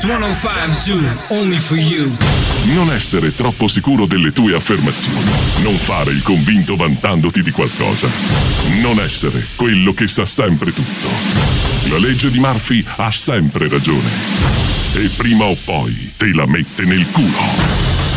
X105 Zoo, only for you. Non essere troppo sicuro delle tue affermazioni. Non fare il convinto vantandoti di qualcosa. Non essere quello che sa sempre tutto. La legge di Murphy ha sempre ragione. E prima o poi te la mette nel culo.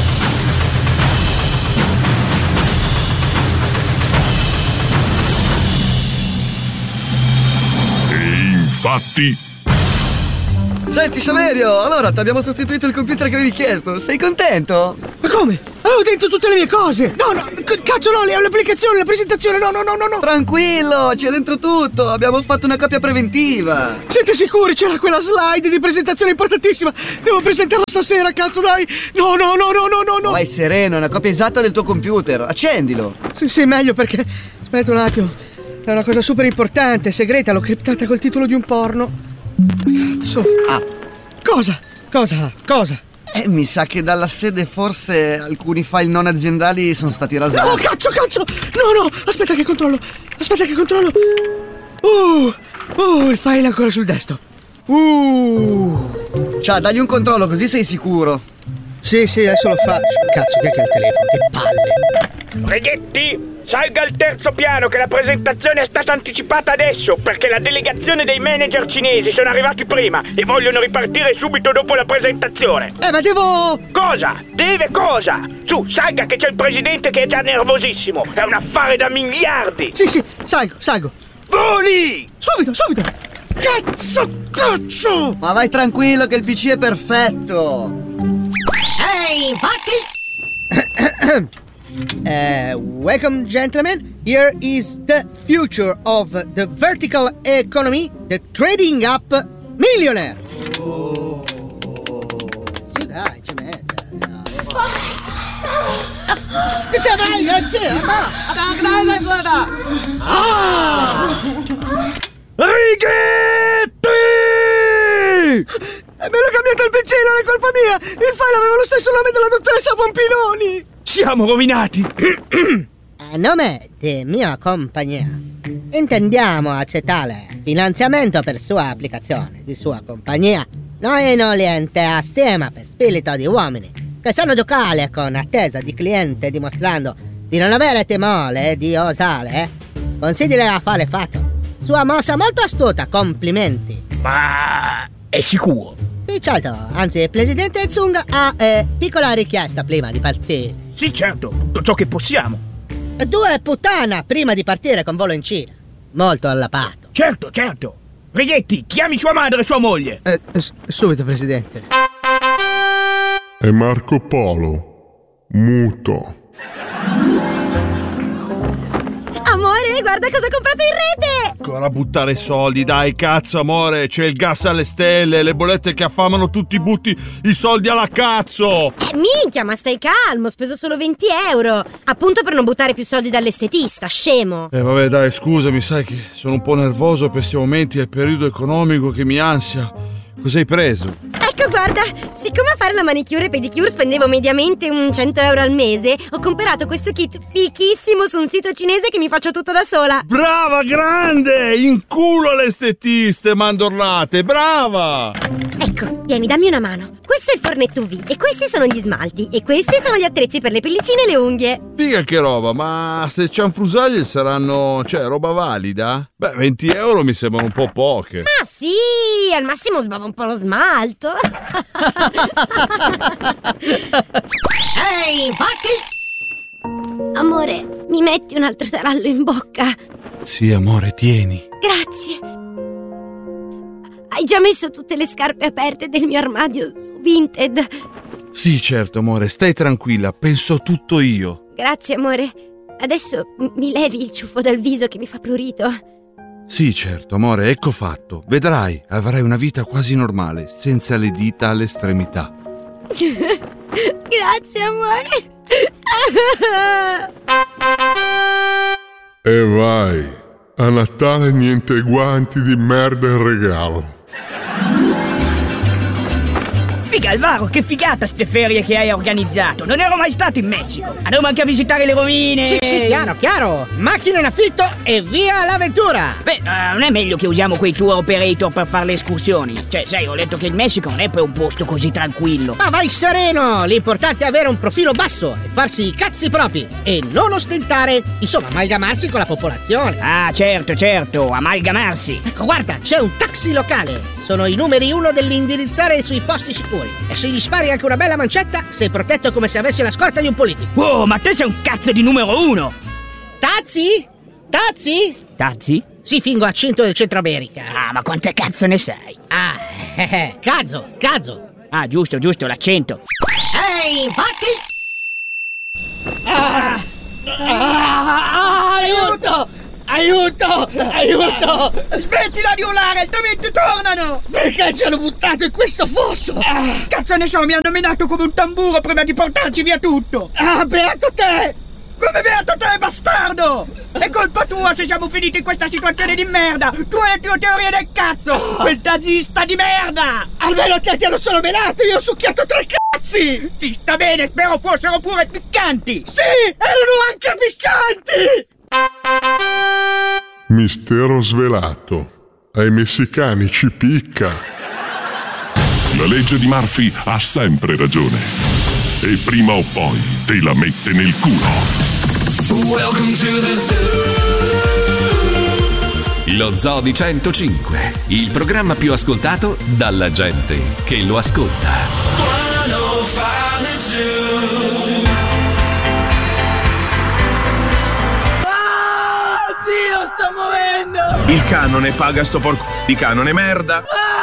Infatti. Senti Saverio, allora ti abbiamo sostituito il computer che avevi chiesto, sei contento? Ma come? Avevo dentro tutte le mie cose! No, cazzo no, l'applicazione, la presentazione, no. Tranquillo, c'è dentro tutto, abbiamo fatto una copia preventiva. Siete sicuri? C'era quella slide di presentazione importantissima! Devo presentarla stasera, cazzo dai! No! Vai sereno, è una copia esatta del tuo computer, accendilo. Sì, meglio perché... Aspetta un attimo, è una cosa super importante, segreta, l'ho criptata col titolo di un porno. Cazzo. Cosa? Mi sa che dalla sede forse alcuni file non aziendali sono stati rasati. No, cazzo! No, aspetta che controllo. Il file è ancora sul desktop. Ciao, dagli un controllo così sei sicuro. Sì, adesso lo faccio. Cazzo, che è il telefono? Che palle. Reghetti, salga al terzo piano che la presentazione è stata anticipata adesso perché la delegazione dei manager cinesi sono arrivati prima e vogliono ripartire subito dopo la presentazione. Ma devo... Cosa? Deve cosa? Su, salga che c'è il presidente che è già nervosissimo. È un affare da miliardi. Sì, salgo. Voli! Subito! Cazzo! Ma vai tranquillo che il PC è perfetto. Ehi, infatti! Welcome, gentlemen. Here is the future of the vertical economy, the trading up millionaire. Sì, dai, ci mette. Che c'è, vai, Righetti! Me l'ho cambiato il PC, non è colpa mia! Il file aveva lo stesso nome della dottoressa Pompinoni! Siamo rovinati! A nome di mia compagnia intendiamo accettare finanziamento per sua applicazione di sua compagnia. Noi non entusiasma per spirito di uomini che sanno giocare con attesa di cliente dimostrando di non avere timore di osare. Considera affare fatto. Sua mossa molto astuta, complimenti. Ma è sicuro? Sì, certo, anzi il presidente Zung ha piccola richiesta prima di partire. Sì, certo, tutto ciò che possiamo. 2 puttana prima di partire con volo in Cina. Molto allapato. Certo. Righetti, chiami sua madre e sua moglie. Subito, presidente. È Marco Polo, muto. Amore, guarda cosa ho comprato in rete! Ancora buttare soldi, dai, cazzo, amore. C'è il gas alle stelle, le bollette che affamano tutti, butti i soldi alla cazzo. Minchia, ma stai calmo, ho speso solo 20 euro. Appunto per non buttare più soldi dall'estetista, scemo. Vabbè, dai, scusami, sai che sono un po' nervoso per questi aumenti, è il periodo economico che mi ansia. Cos'hai preso? Ecco, guarda, siccome a fare la manicure e pedicure spendevo mediamente un 100 euro al mese, ho comprato questo kit fichissimo su un sito cinese che mi faccio tutto da sola. Brava, grande! In culo alle estetiste, mandorlate, brava! Ecco, vieni, dammi una mano. Questo è il fornetto UV e questi sono gli smalti e questi sono gli attrezzi per le pellicine e le unghie. Figa che roba, ma se cianfrusaglie saranno, roba valida? Beh, 20 euro mi sembrano un po' poche. Ma sì, al massimo sbava un po' lo smalto. Ehi, infatti! Amore, mi metti un altro tarallo in bocca? Sì, amore, tieni. Grazie. Hai già messo tutte le scarpe aperte del mio armadio su Vinted? Sì, certo, amore, stai tranquilla, penso tutto io. Grazie, amore. Adesso mi levi il ciuffo dal viso che mi fa prurito? Sì, certo, amore, ecco fatto. Vedrai, avrai una vita quasi normale, senza le dita all'estremità. Grazie, amore. E vai, a Natale niente guanti di merda in regalo. Figa, Alvaro, che figata ste ferie che hai organizzato. Non ero mai stato in Messico. Andiamo anche a visitare le rovine. Sì, chiaro. Macchina in affitto e via all'avventura. Beh, non è meglio che usiamo quei tour operator per fare le escursioni? Cioè, sai, ho letto che il Messico non è poi un posto così tranquillo. Ma vai sereno, l'importante è avere un profilo basso e farsi i cazzi propri e non ostentare, insomma, amalgamarsi con la popolazione. Ah, certo, amalgamarsi. Ecco, guarda, c'è un taxi locale. Sono i numeri 1 dell'indirizzare sui posti sicuri. E se gli spari anche una bella mancetta, sei protetto come se avessi la scorta di un politico. Wow, ma te sei un cazzo di numero 1! Tazzi? Tazzi? Sì, fingo accento del Centro America. Ah, ma quante cazzo ne sai? Cazzo. Ah, giusto, l'accento. Ehi, infatti! Aiuto! Smettila di urlare, altrimenti tornano! Perché ci hanno buttato in questo fosso? Cazzo ne so, mi hanno menato come un tamburo prima di portarci via tutto! Beato te! Come beato te, bastardo! È colpa tua se siamo finiti in questa situazione di merda! Tu e le tue teorie del cazzo! Quel tazista di merda! Almeno te ti hanno solo menato, io ho succhiato 3 cazzi! Ti sta bene, spero fossero pure piccanti! Sì, erano anche piccanti! Mistero svelato. Ai messicani ci picca. La legge di Murphy ha sempre ragione. E prima o poi te la mette nel culo. Welcome to the zoo. Lo Zoo di 105, il programma più ascoltato dalla gente che lo ascolta. 105 The Zoo. Dio, sta muovendo! Il canone paga sto porco di canone merda.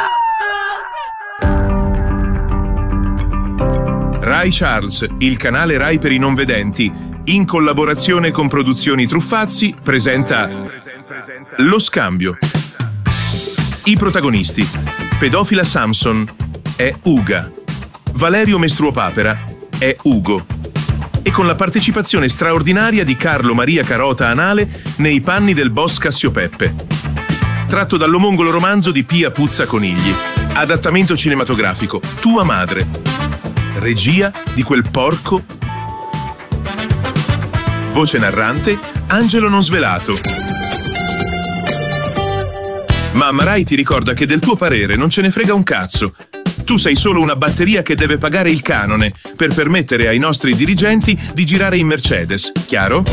Rai Charles, il canale Rai per i non vedenti, in collaborazione con Produzioni Truffazzi, presenta Lo Scambio. I protagonisti: Pedofila Samson è Uga, Valerio Mestruopapera è Ugo, e con la partecipazione straordinaria di Carlo Maria Carota Anale nei panni del boss Cassiopeppe. Tratto dall'omongolo romanzo di Pia Puzza Conigli. Adattamento cinematografico: Tua madre. Regia di quel porco. Voce narrante: Angelo Non Svelato. Mamma Rai ti ricorda che del tuo parere non ce ne frega un cazzo. Tu sei solo una batteria che deve pagare il canone per permettere ai nostri dirigenti di girare in Mercedes. Chiaro?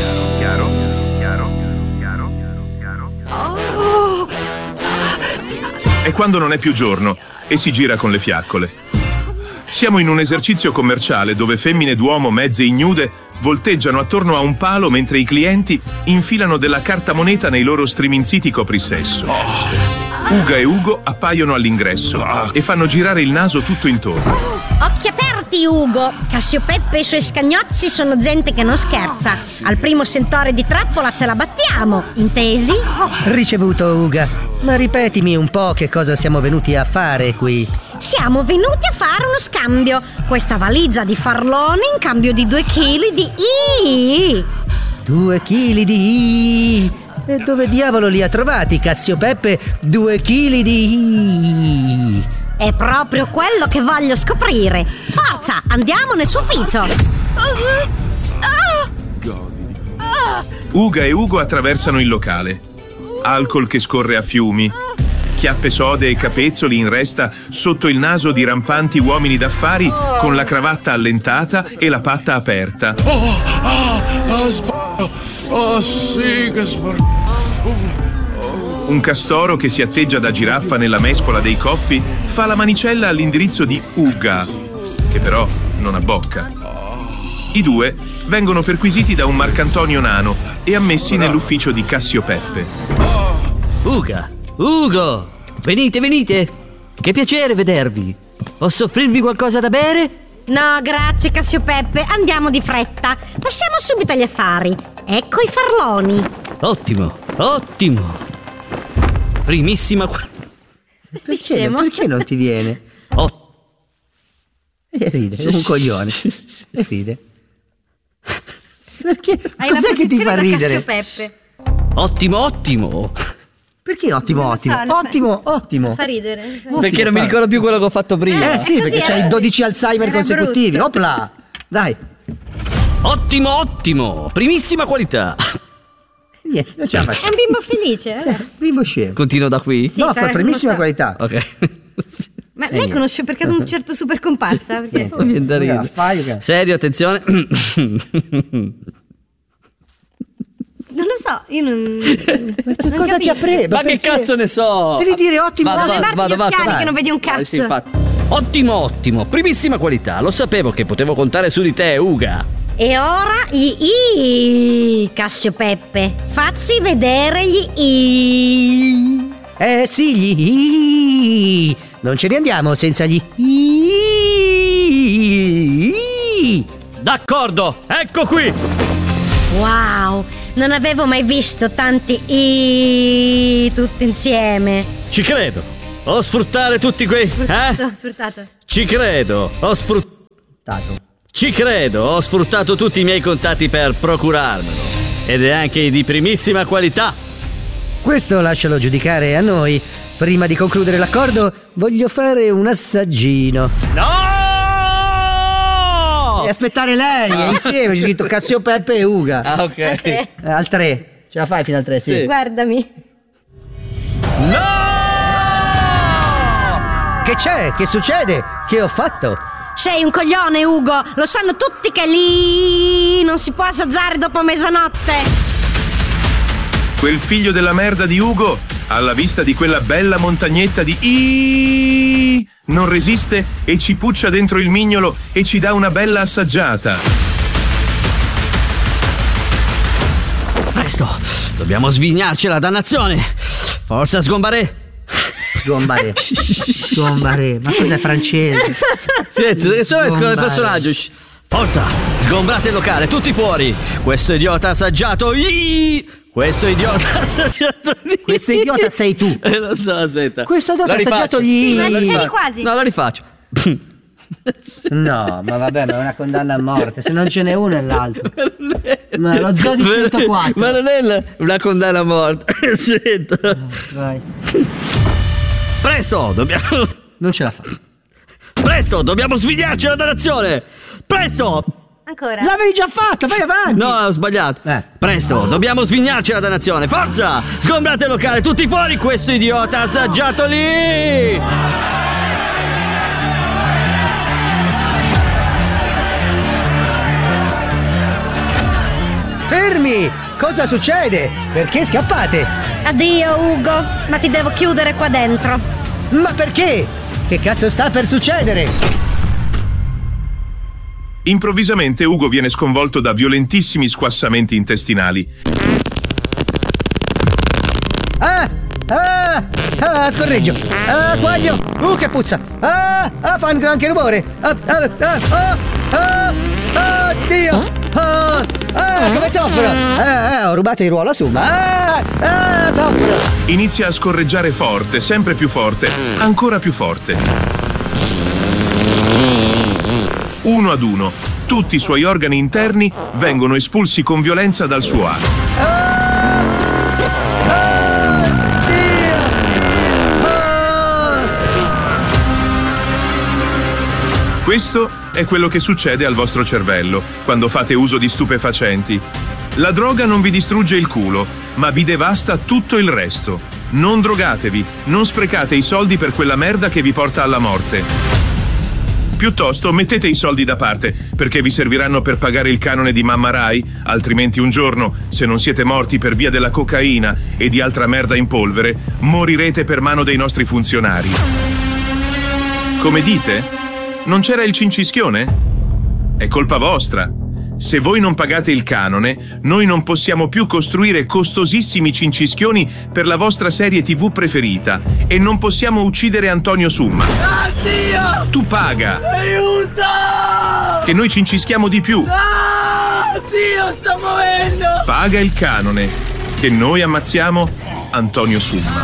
È quando non è più giorno e si gira con le fiaccole. Siamo in un esercizio commerciale dove femmine d'uomo mezze ignude volteggiano attorno a un palo mentre i clienti infilano della cartamoneta nei loro striminziti coprisesso. Uga e Ugo appaiono all'ingresso e fanno girare il naso tutto intorno. Occhi aperti, Ugo! Cassiopeppe e i suoi scagnozzi sono gente che non scherza. Al primo sentore di trappola ce la battiamo, intesi? Ricevuto, Uga. Ma ripetimi un po' che cosa siamo venuti a fare qui. Siamo venuti a fare uno scambio. Questa valigia di farloni in cambio di 2 kg di 2 kg di E dove diavolo li ha trovati, Cassiopeppe, 2 kg di È proprio quello che voglio scoprire. Forza, andiamo nel suo ufficio. Uga e Ugo attraversano il locale. Alcol che scorre a fiumi. Chiappe sode e capezzoli in resta sotto il naso di rampanti uomini d'affari con la cravatta allentata e la patta aperta. Sì, che Un castoro che si atteggia da giraffa nella mescola dei coffi fa la manicella all'indirizzo di Uga, che però non abbocca. I due vengono perquisiti da un Marcantonio nano e ammessi nell'ufficio di Cassiopeppe. Uga! Ugo! Venite! Che piacere vedervi! Posso offrirvi qualcosa da bere? No, grazie Cassiopeppe, andiamo di fretta. Passiamo subito agli affari. Ecco i farloni. Ottimo! Primissima... Perché non ti viene? E ride, un coglione. E ride. Perché? Hai Cos'è che ti fa ridere? Cassiopeppe. Ottimo! Perché ottimo? Non lo so, non Ottimo. Fa ridere. Perché non mi ricordo più quello che ho fatto prima. Sì, Così perché c'hai 12 Alzheimer era consecutivi. brutto. Opla! Dai. Ottimo, primissima qualità. Niente, non ce la È faccio. un bimbo felice. Bimbo scemo. Continuo da qui? Sì, No, sarà fa che primissima non lo so. qualità. Ok. Ma lei conosce per caso un certo super comparsa? Perché... Mi viene da ridere. Fai, Serio, attenzione. Non lo so, io non. Che cosa ti ha preso? Ma che cazzo ne so? Devi dire ottimo. Vado, levarti gli occhiali che non vedi un cazzo. Sì, infatti. Ottimo, primissima qualità. Lo sapevo che potevo contare su di te, Uga. E ora gli I, Cassio Peppe. Facci vedere gli I. Sì, gli non ce ne andiamo senza gli D'accordo, ecco qui. Wow, non avevo mai visto tanti I tutti insieme. Ci credo. O sfruttare tutti quei... Sfruttato. Ci credo. Ci credo. Ho sfruttato tutti i miei contatti per procurarmelo. Ed è anche di primissima qualità. Questo lascialo giudicare a noi. Prima di concludere l'accordo, voglio fare un assaggino. No! Devi aspettare lei, è insieme, c'è scritto Cassio Peppe e Uga. Ah, ok. Al 3. Ce la fai fino al 3, sì. Guardami. No! Che c'è? Che succede? Che ho fatto? Sei un coglione, Ugo. Lo sanno tutti che lì non si può assaggiare dopo mezzanotte. Quel figlio della merda di Ugo, alla vista di quella bella montagnetta di I, non resiste e ci puccia dentro il mignolo e ci dà una bella assaggiata. Presto, dobbiamo svignarcela, dannazione. Forza, sgombare. Sgombare. Ma cos'è, francese? Silenzio, che sono escono del Sgombare. personaggio. Forza, sgombrate il locale, tutti fuori. Questo idiota ha assaggiato Questo idiota ha assaggiato Questo idiota sei tu. Lo so, aspetta. Questo idiota La ha assaggiato rifaccio. gli Ma c'eri quasi. No, la rifaccio. No, ma vabbè, ma è una condanna a morte. Se non ce n'è uno è l'altro. Ma lo zoo di 104. Ma non è una condanna a morte. Senta. Vai. Presto, dobbiamo... Non ce la fa. Presto, dobbiamo svigliarci la dannazione. Presto. Ancora. L'avevi già fatta, vai avanti. No, ho sbagliato. Presto, dobbiamo svignarci la dannazione. Forza, sgombrate il locale, tutti fuori. Questo idiota ha assaggiato lì. Fermi! Cosa succede? Perché scappate? Addio, Ugo. Ma ti devo chiudere qua dentro. Ma perché? Che cazzo sta per succedere? Improvvisamente Ugo viene sconvolto da violentissimi squassamenti intestinali. Scorreggio. Quaglio. Che puzza. Fa anche rumore. Dio. Come soffro. Ho rubato il ruolo a Summa. Soffro. Inizia a scorreggiare forte, sempre più forte, ancora più forte. Uno ad uno, tutti i suoi organi interni vengono espulsi con violenza dal suo ano. Questo è quello che succede al vostro cervello quando fate uso di stupefacenti. La droga non vi distrugge il culo, ma vi devasta tutto il resto. Non drogatevi, non sprecate i soldi per quella merda che vi porta alla morte. Piuttosto mettete i soldi da parte, perché vi serviranno per pagare il canone di Mamma Rai, altrimenti un giorno, se non siete morti per via della cocaina e di altra merda in polvere, morirete per mano dei nostri funzionari. Come dite? Non c'era il cincischione? È colpa vostra. Se voi non pagate il canone, noi non possiamo più costruire costosissimi cincischioni per la vostra serie TV preferita e non possiamo uccidere Antonio Summa. Addio! Tu paga! Aiuto! Che noi cincischiamo di più. Dio, sto muovendo! Paga il canone, che noi ammazziamo Antonio Summa.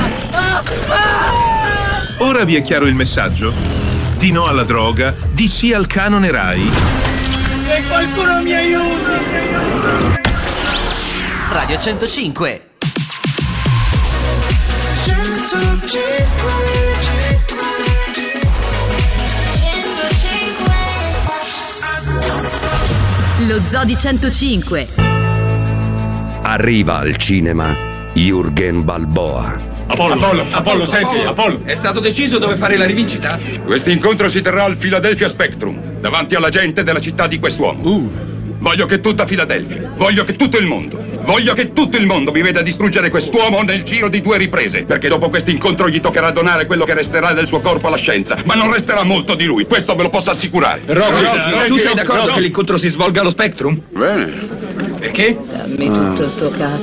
Ora vi è chiaro il messaggio? Di no alla droga, di sì al canone Rai. Che qualcuno mi aiuti! Radio 105. Lo Zoo di 105. Arriva al cinema Jürgen Balboa. Apollo, senti, Apollo. È stato deciso dove fare la rivincita? Questo incontro si terrà al Philadelphia Spectrum, davanti alla gente della città di quest'uomo. Voglio che tutta Filadelfia, voglio che tutto il mondo mi veda distruggere quest'uomo nel giro di 2 riprese, perché dopo questo incontro gli toccherà donare quello che resterà del suo corpo alla scienza, ma non resterà molto di lui, questo ve lo posso assicurare. Rocky, tu sei d'accordo che l'incontro si svolga allo Spectrum? Bene. Perché? Dammi tutto il tuo cazzo.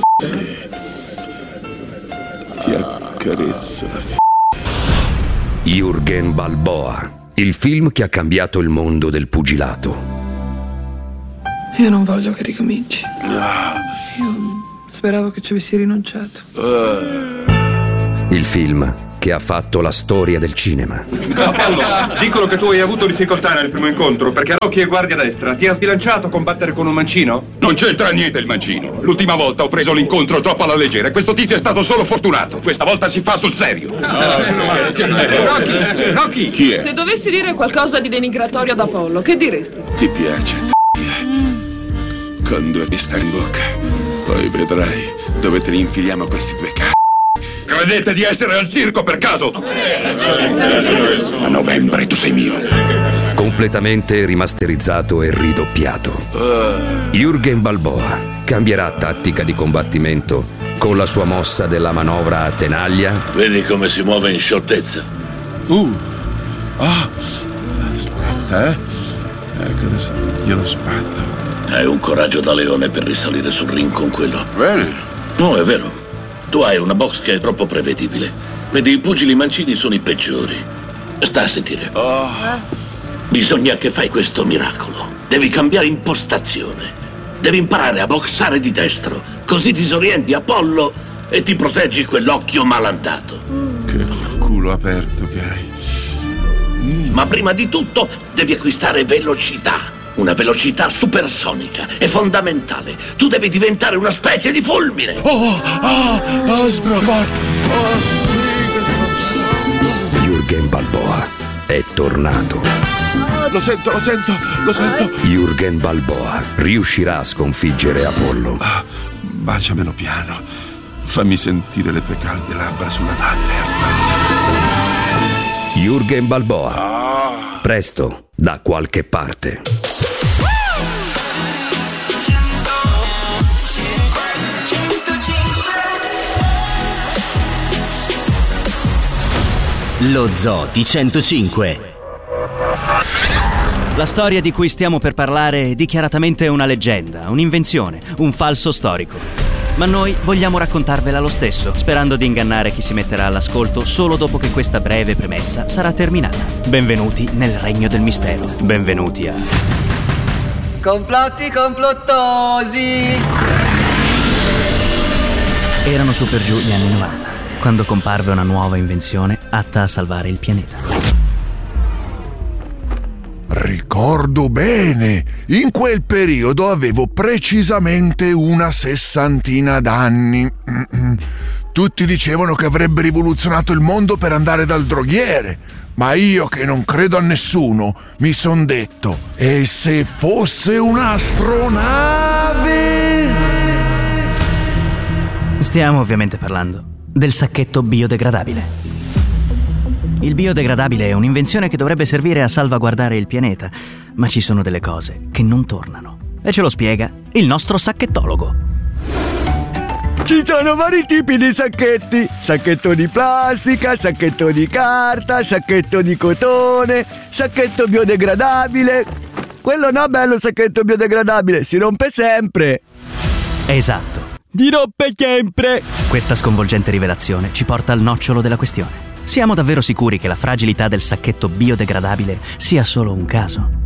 Ti accarezzo la Jürgen Balboa, il film che ha cambiato il mondo del pugilato. Io non voglio che ricominci. Io speravo che ci avessi rinunciato. Il film che ha fatto la storia del cinema. Apollo, dicono che tu hai avuto difficoltà nel primo incontro, perché Rocky è guardia destra. Ti ha sbilanciato a combattere con un mancino? Non c'entra niente il mancino. L'ultima volta ho preso l'incontro troppo alla leggera e questo tizio è stato solo fortunato. Questa volta si fa sul serio. Rocky! Chi è? Se dovessi dire qualcosa di denigratorio ad Apollo, che diresti? Ti piace, con 2 pista in bocca. Poi vedrai dove te li infiliamo questi 2 c***i. Credete di essere al circo per caso? A novembre tu sei mio. Completamente rimasterizzato e ridoppiato. Jürgen Balboa cambierà tattica di combattimento con la sua mossa della manovra a tenaglia. Vedi come si muove in scioltezza. Aspetta, Ecco, adesso glielo spatto. Hai un coraggio da leone per risalire sul ring con quello. Bene. No, è vero. Tu hai una box che è troppo prevedibile. Vedi, i pugili mancini sono i peggiori. Sta a sentire. Bisogna che fai questo miracolo. Devi cambiare impostazione. Devi imparare a boxare di destro. Così disorienti Apollo e ti proteggi quell'occhio malandato. Che culo aperto che hai. Ma prima di tutto devi acquistare velocità. Una velocità supersonica. È fondamentale. Tu devi diventare una specie di fulmine. Jürgen Balboa è tornato. Lo sento. Jürgen Balboa riuscirà a sconfiggere Apollo. Baciamelo piano. Fammi sentire le tue calde labbra sulla valle. Jürgen Balboa. Presto, da qualche parte. Lo Zoo di 105. La storia di cui stiamo per parlare è dichiaratamente una leggenda, un'invenzione, un falso storico. Ma noi vogliamo raccontarvela lo stesso, sperando di ingannare chi si metterà all'ascolto solo dopo che questa breve premessa sarà terminata. Benvenuti nel regno del mistero. Benvenuti a... Complotti complottosi! Erano su per giù gli anni 90, quando comparve una nuova invenzione atta a salvare il pianeta. Ricordo bene, in quel periodo avevo precisamente una 60 d'anni. Tutti dicevano che avrebbe rivoluzionato il mondo per andare dal droghiere, ma io, che non credo a nessuno, mi son detto: e se fosse un'astronave? Stiamo ovviamente parlando del sacchetto biodegradabile. Il biodegradabile è un'invenzione che dovrebbe servire a salvaguardare il pianeta, ma ci sono delle cose che non tornano. E ce lo spiega il nostro sacchettologo. Ci sono vari tipi di sacchetti: sacchetto di plastica, sacchetto di carta, sacchetto di cotone, sacchetto biodegradabile. Quello no, bello sacchetto biodegradabile, si rompe sempre. Esatto. Si rompe sempre. Questa sconvolgente rivelazione ci porta al nocciolo della questione. Siamo davvero sicuri che la fragilità del sacchetto biodegradabile sia solo un caso?